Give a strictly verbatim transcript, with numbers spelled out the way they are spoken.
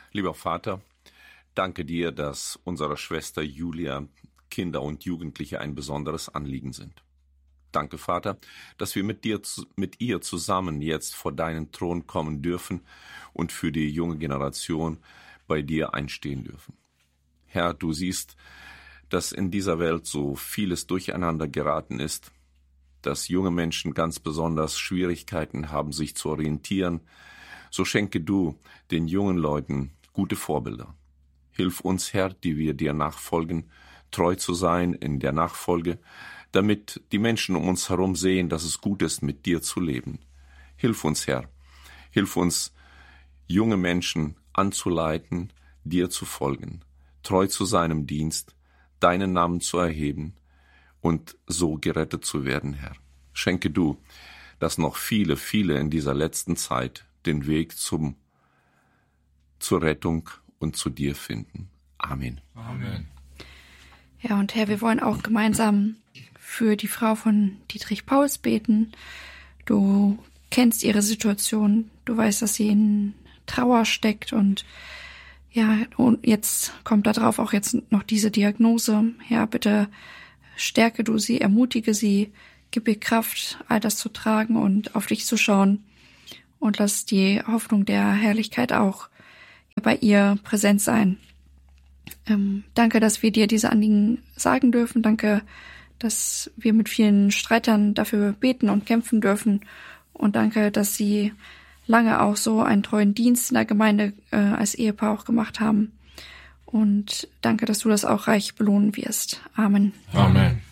Lieber Vater, danke dir, dass unserer Schwester Julia Kinder und Jugendliche ein besonderes Anliegen sind. Danke, Vater, dass wir mit dir, mit ihr zusammen jetzt vor deinen Thron kommen dürfen und für die junge Generation bei dir einstehen dürfen. Herr, du siehst, dass in dieser Welt so vieles durcheinander geraten ist, dass junge Menschen ganz besonders Schwierigkeiten haben, sich zu orientieren. So schenke du den jungen Leuten gute Vorbilder. Hilf uns, Herr, die wir dir nachfolgen, treu zu sein in der Nachfolge, damit die Menschen um uns herum sehen, dass es gut ist, mit dir zu leben. Hilf uns, Herr. Hilf uns, junge Menschen anzuleiten, dir zu folgen, treu zu seinem Dienst, deinen Namen zu erheben und so gerettet zu werden, Herr. Schenke du, dass noch viele, viele in dieser letzten Zeit den Weg zum, zur Rettung und zu dir finden. Amen. Amen. Ja, und Herr, wir wollen auch gemeinsam für die Frau von Dietrich Pauls beten. Du kennst ihre Situation, du weißt, dass sie in Trauer steckt und ja, und jetzt kommt da drauf auch jetzt noch diese Diagnose. Herr, bitte stärke du sie, ermutige sie, gib ihr Kraft, all das zu tragen und auf dich zu schauen und lass die Hoffnung der Herrlichkeit auch bei ihr präsent sein. Ähm, danke, dass wir dir diese Anliegen sagen dürfen. Danke, dass wir mit vielen Streitern dafür beten und kämpfen dürfen. Und danke, dass sie lange auch so einen treuen Dienst in der Gemeinde äh, als Ehepaar auch gemacht haben. Und danke, dass du das auch reich belohnen wirst. Amen. Amen.